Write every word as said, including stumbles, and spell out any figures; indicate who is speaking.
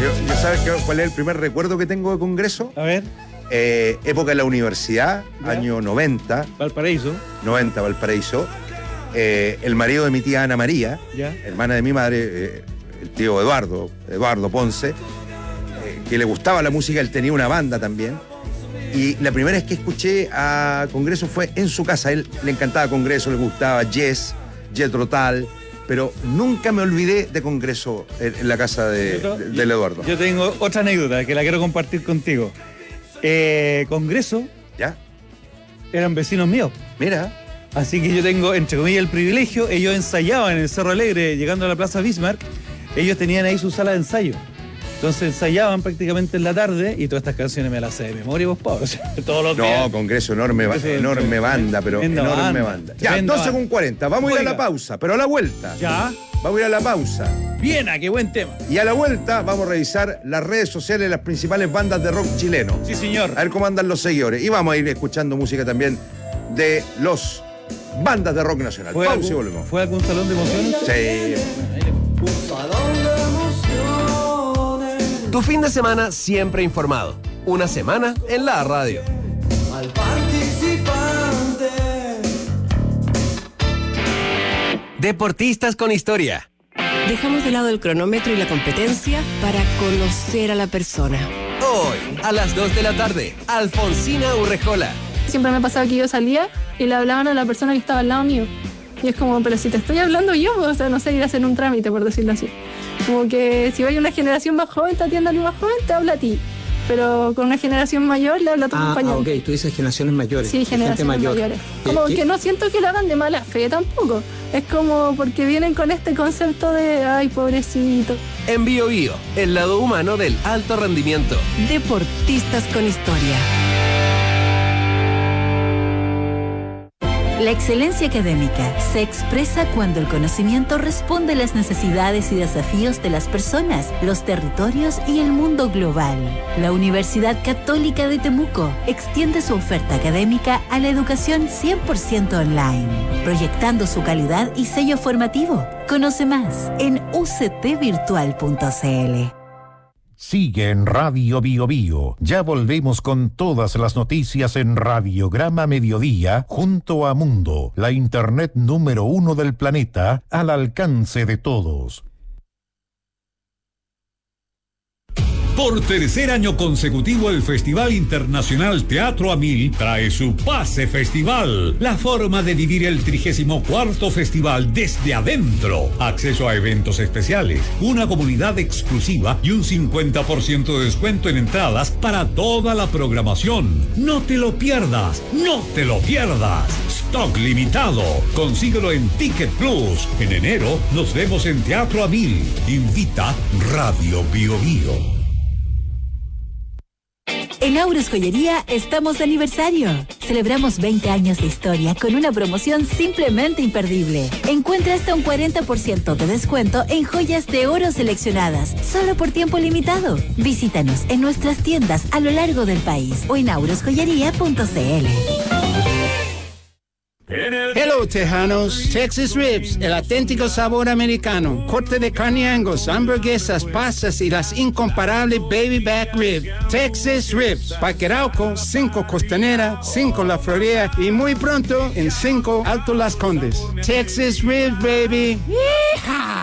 Speaker 1: Yo, yo ¿sabes qué, cuál es el primer recuerdo que tengo de Congreso?
Speaker 2: A ver.
Speaker 1: Eh, época de la universidad, ¿ya? Año noventa.
Speaker 2: Valparaíso.
Speaker 1: noventa, Valparaíso. Eh, el marido de mi tía Ana María,
Speaker 2: ¿ya?
Speaker 1: Hermana de mi madre, eh, el tío Eduardo, Eduardo Ponce, eh, que le gustaba la música, él tenía una banda también. Y la primera vez que escuché a Congreso fue en su casa. A él le encantaba Congreso, le gustaba Yes, Jethro Tull, pero nunca me olvidé de Congreso en, en la casa de, de, del Eduardo.
Speaker 2: Yo tengo otra anécdota que la quiero compartir contigo. Eh, Congreso,
Speaker 1: ¿ya?
Speaker 2: Eran vecinos míos.
Speaker 1: Mira.
Speaker 2: Así que yo tengo, entre comillas, el privilegio. Ellos ensayaban en el Cerro Alegre, llegando a la Plaza Bismarck. Ellos tenían ahí su sala de ensayo. Entonces ensayaban prácticamente en la tarde y todas estas canciones me las sé de memoria, vos, Pablo. O sea, todos los
Speaker 1: no,
Speaker 2: días.
Speaker 1: Congreso, enorme, ba enorme banda, pero enorme banda. banda. Ya, doce con cuarenta, vamos Oiga. a ir a la pausa, pero a la vuelta.
Speaker 2: Ya.
Speaker 1: Vamos a ir a la pausa.
Speaker 2: Bien, qué buen tema.
Speaker 1: Y a la vuelta vamos a revisar las redes sociales de las principales bandas de rock chileno.
Speaker 2: Sí, señor.
Speaker 1: A ver cómo andan los seguidores. Y vamos a ir escuchando música también de los bandas de rock nacional.
Speaker 2: ¿Fue
Speaker 1: Pausa
Speaker 2: algún,
Speaker 1: y volvemos.
Speaker 2: ¿Fue algún salón de emociones?
Speaker 1: Sí.
Speaker 3: Un salón de emociones.
Speaker 4: Tu fin de semana siempre informado. Una semana en la radio.
Speaker 3: Al participante.
Speaker 4: Deportistas con historia.
Speaker 5: Dejamos de lado el cronómetro y la competencia para conocer a la persona.
Speaker 4: Hoy, a las dos de la tarde, Alfonsina Urrejola.
Speaker 6: Siempre me pasaba que yo salía y le hablaban a la persona que estaba al lado mío. Y es como, pero si te estoy hablando yo, o sea, no sé, ir a hacer un trámite, por decirlo así. Como que si hay una generación más joven, te atiende a ti más joven, te habla a ti. Pero con una generación mayor le habla a tu
Speaker 7: ah,
Speaker 6: compañero.
Speaker 7: Ah, ok, tú dices generaciones mayores.
Speaker 6: Sí, generaciones mayor. mayores. Como ¿Qué? que no siento que lo hagan de mala fe tampoco. Es como porque vienen con este concepto de, ay, pobrecito.
Speaker 4: En Bio Bio, el lado humano del alto rendimiento.
Speaker 5: Deportistas con historia.
Speaker 8: La excelencia académica se expresa cuando el conocimiento responde a las necesidades y desafíos de las personas, los territorios y el mundo global. La Universidad Católica de Temuco extiende su oferta académica a la educación cien por ciento online, proyectando su calidad y sello formativo. Conoce más en u c t virtual punto c l.
Speaker 9: Sigue en Radio Bio Bio. Ya volvemos con todas las noticias en Radiograma Mediodía junto a Mundo, la internet número uno del planeta, al alcance de todos.
Speaker 10: Por tercer año consecutivo, el Festival Internacional Teatro a Mil trae su Pase Festival, la forma de vivir el trigésimo cuarto festival desde adentro. Acceso a eventos especiales, una comunidad exclusiva y un cincuenta por ciento de descuento en entradas para toda la programación. No te lo pierdas, no te lo pierdas. Stock limitado. Consíguelo en Ticket Plus. En enero nos vemos en Teatro a Mil. Invita Radio Bio Bio.
Speaker 8: En Auros Joyería estamos de aniversario. Celebramos veinte años de historia con una promoción simplemente imperdible. Encuentra hasta un cuarenta por ciento de descuento en joyas de oro seleccionadas, solo por tiempo limitado. Visítanos en nuestras tiendas a lo largo del país o en auros joyería punto c l.
Speaker 11: Hello, Tejanos. Texas Ribs, el auténtico sabor americano. Corte de carne Angus, hamburguesas, pastas y las incomparables Baby Back Rib. Texas Ribs, Paquerauco, cinco Costanera, cinco La Florida y muy pronto en cinco Alto Las Condes. Texas Ribs, baby. ¡Yeehaw!